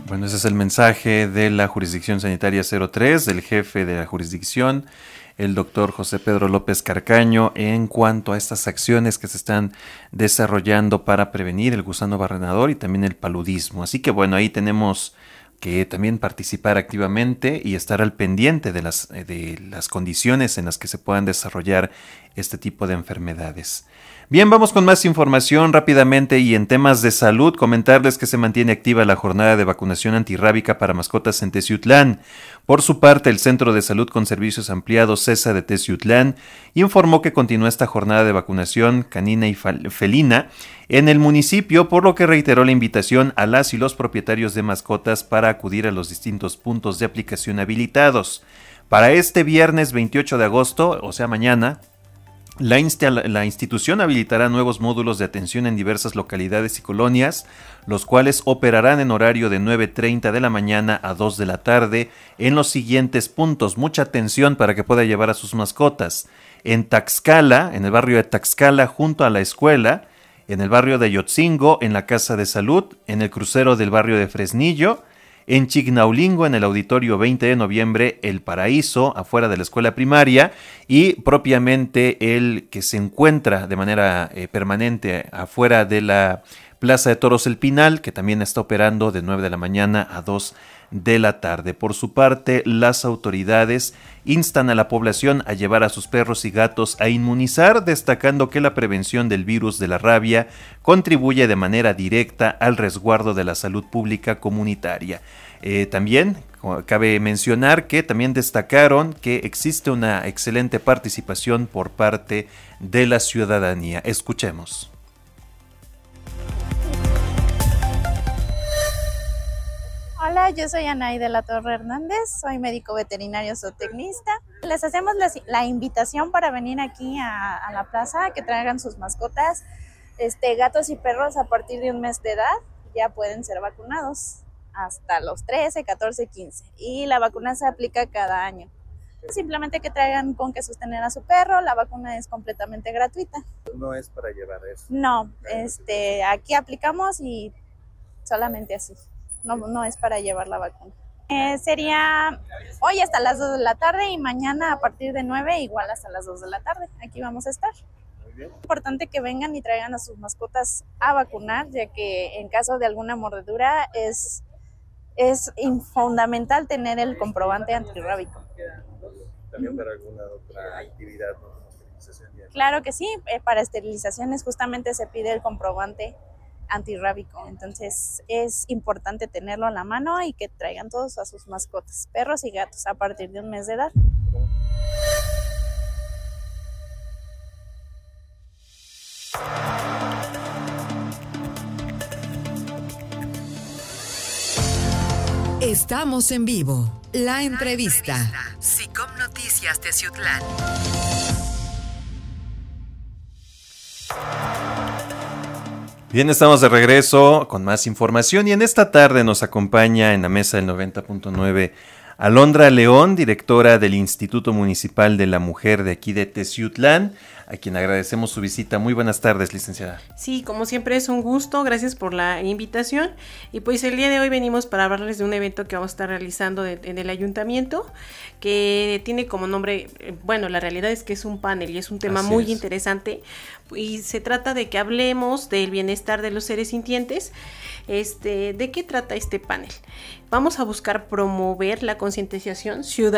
Bueno, ese es el mensaje de la Jurisdicción Sanitaria 03, del jefe de la jurisdicción, el doctor José Pedro López Carcaño, en cuanto a estas acciones que se están desarrollando para prevenir el gusano barrenador y también el paludismo. Así que bueno, ahí tenemos que también participar activamente y estar al pendiente de las condiciones en las que se puedan desarrollar este tipo de enfermedades. Bien, vamos con más información rápidamente y en temas de salud, comentarles que se mantiene activa la jornada de vacunación antirrábica para mascotas en Teciutlán. Por su parte, el Centro de Salud con Servicios Ampliados CESA de Teciutlán informó que continúa esta jornada de vacunación canina y felina en el municipio, por lo que reiteró la invitación a las y los propietarios de mascotas para acudir a los distintos puntos de aplicación habilitados. Para este viernes 28 de agosto, o sea mañana, la institución habilitará nuevos módulos de atención en diversas localidades y colonias, los cuales operarán en horario de 9:30 de la mañana a 2 de la tarde en los siguientes puntos. Mucha atención para que pueda llevar a sus mascotas. En Taxcala, en el barrio de Taxcala, junto a la escuela, en el barrio de Ayotzingo, en la Casa de Salud, en el crucero del barrio de Fresnillo, en Chignaulingo, en el auditorio 20 de noviembre, El Paraíso, afuera de la escuela primaria, y propiamente el que se encuentra de manera permanente afuera de la Plaza de Toros El Pinal, que también está operando de 9 de la mañana a 2 de la tarde. Por su parte, las autoridades instan a la población a llevar a sus perros y gatos a inmunizar, destacando que la prevención del virus de la rabia contribuye de manera directa al resguardo de la salud pública comunitaria. También cabe mencionar que también destacaron que existe una excelente participación por parte de la ciudadanía. Escuchemos. Hola, yo soy Anaí de la Torre Hernández, soy médico veterinario zootecnista. Les hacemos la invitación para venir aquí a la plaza, que traigan sus mascotas, gatos y perros a partir de un mes de edad, ya pueden ser vacunados hasta los 13, 14, 15. Y la vacuna se aplica cada año. Simplemente que traigan con qué sostener a su perro, la vacuna es completamente gratuita. No es para llevar eso. No, aquí aplicamos y solamente así. No es para llevar la vacuna. Sería hoy hasta las 2 de la tarde y mañana a partir de 9 igual hasta las 2 de la tarde. Aquí vamos a estar. Muy bien. Es importante que vengan y traigan a sus mascotas a vacunar, ya que en caso de alguna mordedura es fundamental tener el comprobante antirrábico. También para alguna otra actividad, ¿no? Como esterilización. Claro que sí, para esterilizaciones justamente se pide el comprobante antirrábico, entonces es importante tenerlo a la mano y que traigan todos a sus mascotas, perros y gatos, a partir de un mes de edad. Estamos en vivo. La entrevista. SICOM Noticias Teciutlán. Bien, estamos de regreso con más información y en esta tarde nos acompaña en la mesa del 90.9 Alondra León, directora del Instituto Municipal de la Mujer de aquí de Teciutlán, a quien agradecemos su visita. Muy buenas tardes, licenciada. Sí, como siempre es un gusto, gracias por la invitación. Y pues el día de hoy venimos para hablarles de un evento que vamos a estar realizando en el ayuntamiento, que tiene como nombre, bueno, la realidad es que es un panel y es un tema muy interesante. Y se trata de que hablemos del bienestar de los seres sintientes. ¿De qué trata este panel? Vamos a buscar promover la concientización ciudadana